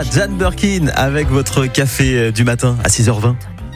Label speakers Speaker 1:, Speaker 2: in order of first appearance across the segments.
Speaker 1: Jane Birkin avec votre café du matin à 6h20.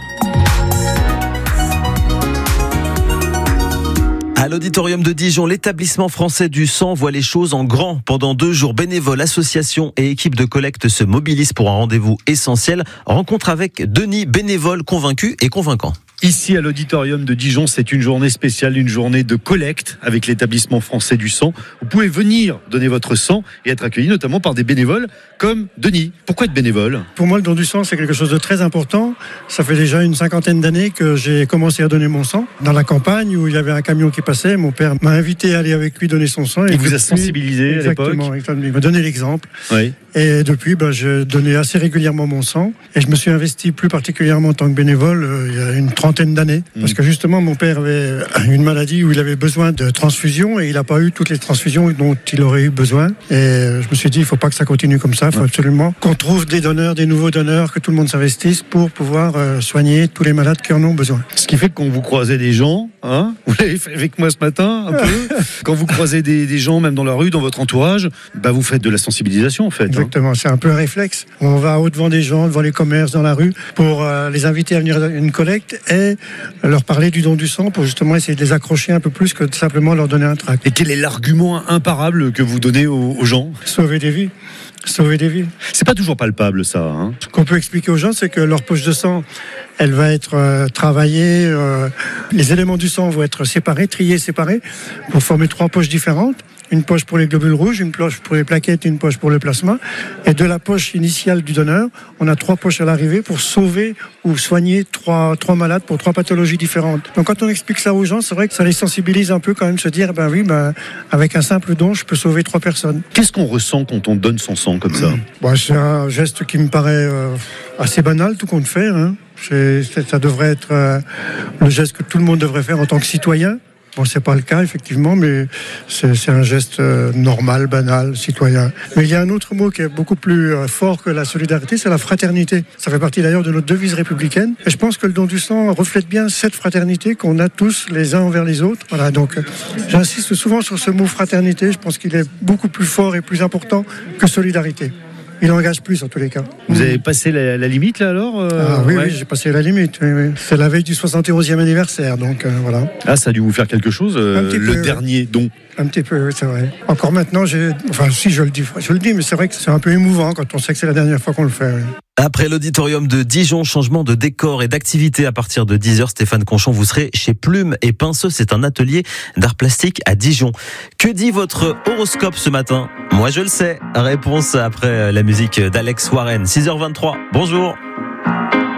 Speaker 1: À l'auditorium de Dijon, l'établissement français du sang voit les choses en grand. Pendant 2 jours, bénévoles, associations et équipes de collecte se mobilisent pour un rendez-vous essentiel. Rencontre avec Denis, bénévole convaincu et convaincant.
Speaker 2: Ici à l'auditorium de Dijon, c'est une journée spéciale, une journée de collecte avec l'établissement français du sang. Vous pouvez venir donner votre sang et être accueilli notamment par des bénévoles comme Denis. Pourquoi être bénévole ?
Speaker 3: Pour moi, le don du sang, c'est quelque chose de très important. Ça fait déjà une 50aine d'années que j'ai commencé à donner mon sang. Dans la campagne où il y avait un camion qui passait, mon père m'a invité à aller avec lui donner son sang.
Speaker 2: Il vous a sensibilisé à l'époque ?
Speaker 3: Exactement, il m'a donné l'exemple.
Speaker 2: Oui.
Speaker 3: Et depuis, je donnais assez régulièrement mon sang. Et je me suis investi plus particulièrement en tant que bénévole il y a une 30aine d'années. Parce que justement, mon père avait une maladie où il avait besoin de transfusion et il n'a pas eu toutes les transfusions dont il aurait eu besoin. Et je me suis dit, il ne faut pas que ça continue comme ça. Il faut absolument qu'on trouve des donneurs, des nouveaux donneurs, que tout le monde s'investisse pour pouvoir soigner tous les malades qui en ont besoin.
Speaker 2: Ce qui fait que quand vous croisez des gens, vous l'avez fait avec moi ce matin un peu, quand vous croisez des gens, même dans la rue, dans votre entourage, vous faites de la sensibilisation en fait.
Speaker 3: Exactement, c'est un peu un réflexe. On va au-devant des gens, devant les commerces, dans la rue, pour les inviter à venir à une collecte et leur parler du don du sang pour justement essayer de les accrocher un peu plus que de simplement leur donner un tract.
Speaker 2: Et quel est l'argument imparable que vous donnez aux gens ?
Speaker 3: Sauver des vies. Sauver des vies.
Speaker 2: C'est pas toujours palpable ça.
Speaker 3: Ce qu'on peut expliquer aux gens, c'est que leur poche de sang, elle va être travaillée. Les éléments du sang vont être séparés, triés, séparés, pour former 3 poches différentes. Une poche pour les globules rouges, une poche pour les plaquettes, une poche pour le plasma. Et de la poche initiale du donneur, on a 3 poches à l'arrivée pour sauver ou soigner 3 malades pour 3 pathologies différentes. Donc quand on explique ça aux gens, c'est vrai que ça les sensibilise un peu quand même, se dire, avec un simple don, je peux sauver 3 personnes.
Speaker 2: Qu'est-ce qu'on ressent quand on donne son sang comme ça ?
Speaker 3: C'est un geste qui me paraît assez banal, tout compte fait. Ça devrait être le geste que tout le monde devrait faire en tant que citoyen. Bon, c'est pas le cas, effectivement, mais c'est un geste normal, banal, citoyen. Mais il y a un autre mot qui est beaucoup plus fort que la solidarité, c'est la fraternité. Ça fait partie d'ailleurs de notre devise républicaine. Et je pense que le don du sang reflète bien cette fraternité qu'on a tous les uns envers les autres. Voilà, donc j'insiste souvent sur ce mot fraternité. Je pense qu'il est beaucoup plus fort et plus important que solidarité. Il engage plus en tous les cas.
Speaker 2: Vous avez passé la limite là alors
Speaker 3: Oui, j'ai passé la limite. Oui. C'est la veille du 71e anniversaire, donc voilà.
Speaker 2: Ça a dû vous faire quelque chose, le dernier don.
Speaker 3: Un petit peu, c'est vrai. Encore maintenant, je le dis, mais c'est vrai que c'est un peu émouvant quand on sait que c'est la dernière fois qu'on le fait. Oui.
Speaker 1: Après l'auditorium de Dijon, changement de décor et d'activité à partir de 10h. Stéphane Conchon, vous serez chez Plume et Pinceau. C'est un atelier d'art plastique à Dijon. Que dit votre horoscope ce matin ? Moi, je le sais. Réponse après la musique d'Alex Warren. 6h23. Bonjour.